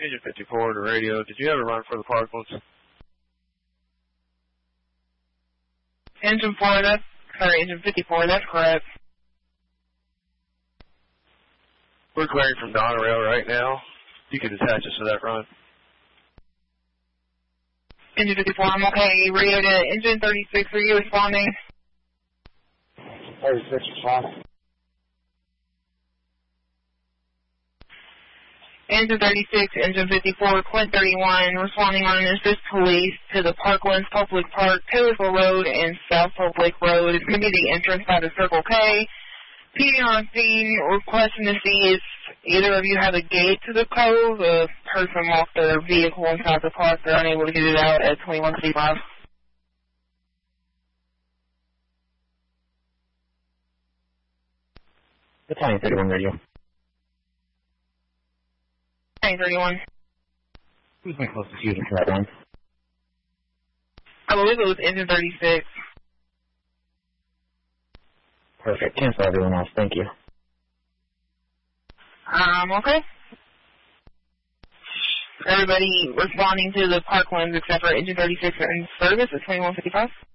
Engine 54 to radio. Did you ever run for the Parklands? Engine 54, that's correct. We're clearing from Donerail right now. You can attach us to that run. Engine 54, I'm okay. Radio to Engine 36, are you responding? 36 respond. Engine 36, Engine 54, Clint 31, responding on an assist police to the Parklands, Pope Lake Park, Taylorsville Road, and South Pope Lake Road. It's going to be the entrance by the Circle K. PD on scene, requesting to see if either of you have a gate to the cove. A person locked their vehicle inside the park. They're unable to get it out at 2135. Battalion 31 radio. 931. Who's my closest user to that one? I believe it was Engine 36. Perfect. Cancel everyone else. Thank you. Okay. Everybody responding to the Parklands except for Engine 36 are in service at 2155.